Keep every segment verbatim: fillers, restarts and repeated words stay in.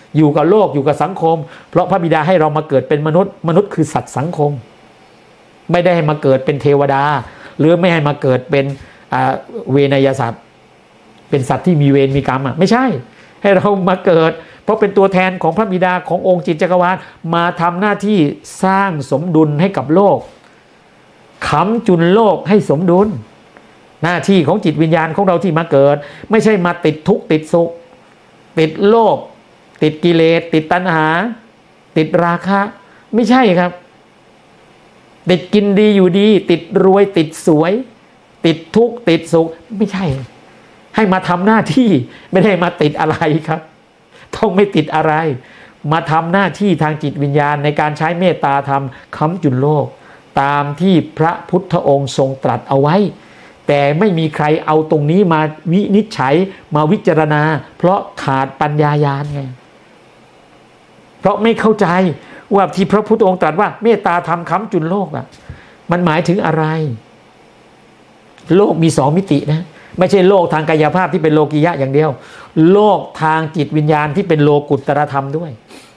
อยู่กับโลกอยู่กับสังคมเพราะพระบิดาให้เรามาเกิดเป็นมนุษย์มนุษย์คือสัตว์สังคมไม่ได้ให้มาเกิดเป็นเทวดาหรือไม่ให้มาเกิดเป็นเวนยสัตว์เป็นสัตว์ที่มีเวรมีกรรมอ่ะไม่ใช่ให้เรามาเกิดเพราะเป็นตัวแทนของพระบิดาขององค์จิตจักรวาลมาทำหน้าที่สร้างสมดุลให้กับโลกค้ำจุนโลกให้สมดุลหน้าที่ของจิตวิญญาณของเราที่มาเกิดไม่ใช่มาติดทุกข์ติดสุขติดโลภติดกิเลสติดตัณหาติดราคะไม่ใช่ครับติดกินดีอยู่ดีติดรวยติดสวยติดทุกข์ติดสุขไม่ใช่ให้มาทำหน้าที่ไม่ได้มาติดอะไรครับต้องไม่ติดอะไรมาทำหน้าที่ทางจิตวิญญาณในการใช้เมตตาธรรมค้ำจุนโลกตามที่พระพุทธองค์ทรงตรัสเอาไว้แต่ไม่มีใครเอาตรงนี้มาวินิจฉัยมาวิจารณาเพราะขาดปัญญาญาณไงเพราะไม่เข้าใจว่าที่พระพุทธองค์ตรัสว่าเมตตาธรรมค้ำจุนโลกอ่ะมันหมายถึงอะไรโลกมีสองมิตินะไม่ใช่โลกทางกายภาพที่เป็นโลกียะอย่างเดียวโลกทางจิตวิญญาณที่เป็นโลกุตตรธรรมด้วย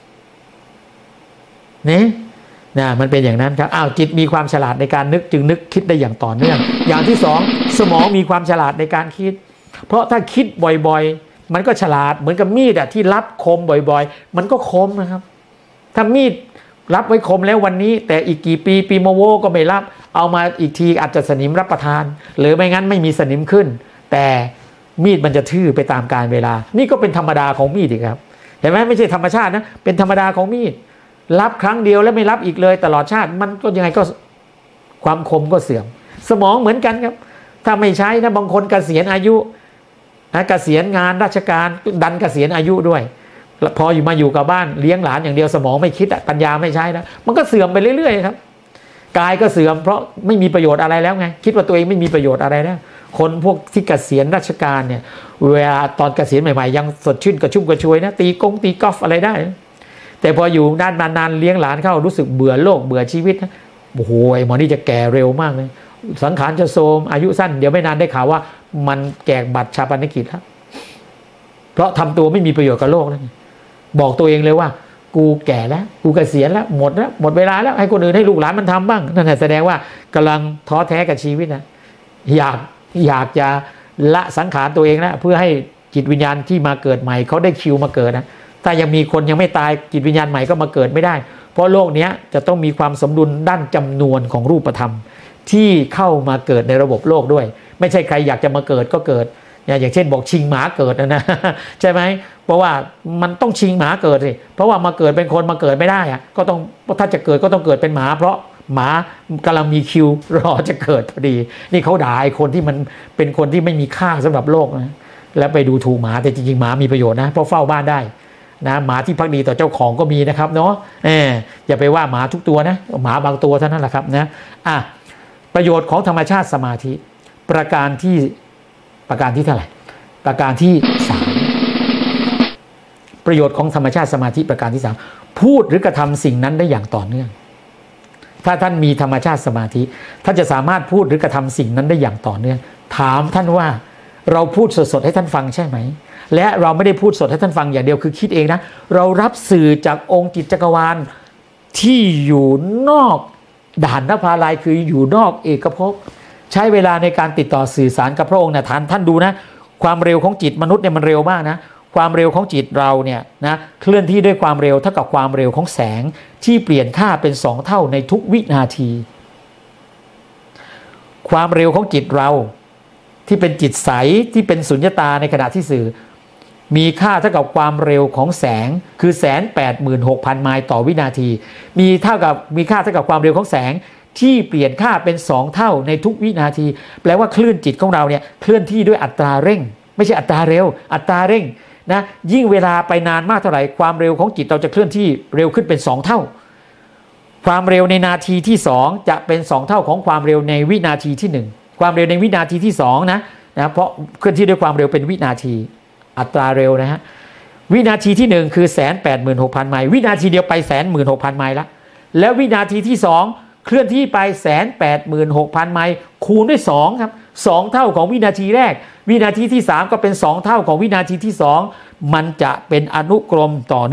เนี่ยนะมันเป็นอย่างนั้นครับอ้าวจิตมีความฉลาดในการนึกจึงนึกคิดได้อย่างต่อเนื่องอย่างที่สองสมองมีความฉลาดในการคิดเพราะถ้าคิดบ่อยๆมันก็ฉลาดเหมือนกับมีดอะที่รับคมบ่อยๆมันก็คมนะครับถ้ามีดรับไว้คมแล้ววันนี้แต่อีกกี่ปีปีมะโวก็ไม่รับเอามาอีกทีอาจจะสนิมรับประทานหรือไม่งั้นไม่มีสนิมขึ้นแต่มีดมันจะทื่อไปตามกาลเวลานี่ก็เป็นธรรมดาของมีดอีกครับเห็นไหมไม่ใช่ธรรมชาตินะเป็นธรรมดาของมีดรับครั้งเดียวแล้วไม่รับอีกเลยตลอดชาติมันก็ยังไงก็ความคมก็เสื่อมสมองเหมือนกันครับถ้าไม่ใช้นะบางคนเกษียณอายุนะเกษียณงานราชการดันเกษียณอายุด้วยพออยู่มาอยู่กับบ้านเลี้ยงหลานอย่างเดียวสมองไม่คิดปัญญาไม่ใช้นะมันก็เสื่อมไปเรื่อยๆครับกายก็เสื่อมเพราะไม่มีประโยชน์อะไรแล้วไงคิดว่าตัวเองไม่มีประโยชน์อะไรแล้วคนพวกที่เกษียณราชการเนี่ยเวลาตอนเกษียณใหม่ๆยังสดชื่นกระชุ่มกระชวยนะตีกงตีกอล์ฟอะไรได้แต่พออยู่นานนานเลี้ยงหลานเข้ารู้สึกเบื่อโลกเบื่อชีวิตนะโอ้โหหมอนี่จะแก่เร็วมากเลยสังขารจะโทรมอายุสั้นเดี๋ยวไม่นานได้ข่าวว่ามันแจกบัตรชาปนกิจแล้วเพราะทำตัวไม่มีประโยชน์กับโลกแล้วบอกตัวเองเลยว่ากูแก่แล้วกูเกษียณแล้วหมดแล้วหมดเวลาแล้วให้คนอื่นให้ลูกหลานมันทำบ้างนั่นแสดงว่ากำลังท้อแท้กับชีวิตนะอยากอยากจะละสังขารตัวเองแล้วเพื่อให้จิตวิญญาณที่มาเกิดใหม่เขาได้คิวมาเกิดนะถ้ายังมีคนยังไม่ตายจิตวิญญาณใหม่ก็มาเกิดไม่ได้เพราะโลกนี้จะต้องมีความสมดุลด้านจำนวนของรูปธรรมที่เข้ามาเกิดในระบบโลกด้วยไม่ใช่ใครอยากจะมาเกิดก็เกิดอย่างเช่นบอกชิงหมาเกิดนะนะใช่ไหมเพราะว่ามันต้องชิงหมาเกิดสิเพราะว่ามาเกิดเป็นคนมาเกิดไม่ได้อะก็ต้องถ้าจะเกิดก็ต้องเกิดเป็นหมาเพราะหมากำลังมีคิวรอจะเกิดพอดีนี่เขาด่าไอ้คนที่มันเป็นคนที่ไม่มีค่าสำหรับโลกนะแล้วไปดูถูกหมาแต่จริงๆหมามีประโยชน์นะเพราะเฝ้าบ้านได้นะหมาที่ภักดีต่อเจ้าของก็มีนะครับเนาะเอออย่าไปว่าหมาทุกตัวนะหมาบางตัวเท่านั้นแหละครับนะอ่ะประโยชน์ของธรรมชาติสมาธิประการที่ประการที่เท่าไหร่ประการที่สามประโยชน์ของธรรมชาติสมาธิประการที่สามพูดหรือกระทำสิ่งนั้นได้อย่างต่อเนื่องถ้าท่านมีธรรมชาติสมาธิท่านจะสามารถพูดหรือกระทำสิ่งนั้นได้อย่างต่อเนื่องถามท่านว่าเราพูดสดๆให้ท่านฟังใช่ไหมและเราไม่ได้พูดสดให้ท่านฟังอย่างเดียวคือคิดเองนะเรารับสื่อจากองค์จิตจักรวาลที่อยู่นอกด่านนภาลัยคืออยู่นอกเอกภพใช้เวลาในการติดต่อสื่อสารกับพระองค์นะท่านท่านดูนะความเร็วของจิตมนุษย์เนี่ยมันเร็วมากนะความเร็วของจิตเราเนี่ยนะเคลื่อนที่ด้วยความเร็วเท่ากับความเร็วของแสงที่เปลี่ยนค่าเป็นสองเท่าในทุกวินาทีความเร็วของจิตเราที่เป็นจิตใสที่เป็นสุญญตาในขณะที่สื่อมีค่าเท่ากับความเร็วของแสงคือแสนแปดหมื่นหกพันไมล์ต่อวินาทีมีเท่ากับมีค่าเท่ากับความเร็วของแสงที่เปลี่ยนค่าเป็นสองเท่าในทุกวินาทีแปลว่าคลื่นจิตของเราเนี่ยเคลื่อนที่ด้วยอัตราเร่งไม่ใช่อัตราเร็วอัตราเร่งนะยิ่งเวลาไปนานมากเท่าไหร่ความเร็วของจิตเราจะเคลื่อนที่เร็วขึ้นเป็นสองเท่าความเร็วในนาทีที่สองจะเป็นสองเท่าของความเร็วในวินาทีที่หนึ่งความเร็วในวินาทีที่สองนะนะเพราะเคลื่อนที่ด้วยความเร็วเป็นวินาทีอัตราเร็วนะฮะวินาทีที่หนึ่งคือ หนึ่งแสนแปดหมื่นหกพัน ไมล์วินาทีเดียวไป หนึ่งแสนหกพัน ไมล์แล้วแล้ววินาทีที่สองเคลื่อนที่ไป หนึ่งแสนแปดหมื่นหกพัน ไมล์คูณด้วยสองครับสองเท่าของวินาทีแรกวินาทีที่สามก็เป็นสองเท่าของวินาทีที่สองมันจะเป็นอนุกรมต่อ